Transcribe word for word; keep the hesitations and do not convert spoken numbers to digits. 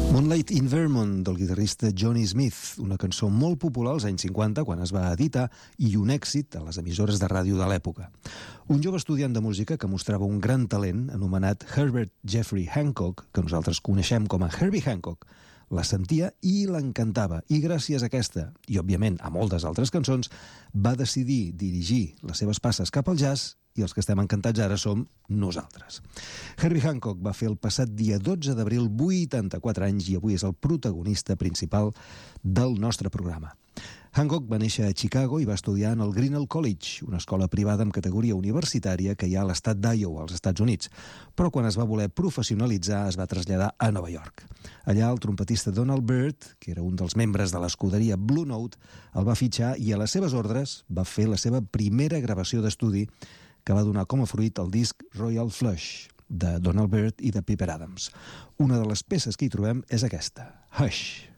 Moonlight in Vermont, del guitarrista Johnny Smith, una cançó molt popular als anys cinquanta, quan es va editar, i un èxit a les emissores de ràdio de l'època. Un jove estudiant de música que mostrava un gran talent, anomenat Herbert Jeffrey Hancock, que nosaltres coneixem com a Herbie Hancock, la sentia i l'encantava, i gràcies a aquesta, i òbviament a moltes altres cançons, va decidir dirigir les seves passes cap al jazz, i els que estem encantats ara som nosaltres. Herbie Hancock va fer el passat dia dotze d'abril vuitanta-quatre anys i avui és el protagonista principal del nostre programa. Hancock va néixer a Chicago i va estudiar en el Grinnell College, una escola privada amb categoria universitària que hi ha a l'estat d'Iowa, als Estats Units, però quan es va voler professionalitzar es va traslladar a Nova York. Allà el trompetista Donald Byrd, que era un dels membres de l'escuderia Blue Note, el va fitxar i a les seves ordres va fer la seva primera gravació d'estudi que va donar com a fruit el disc Royal Flush, de Donald Byrd i de Piper Adams. Una de les peces que hi trobem és aquesta, Hush.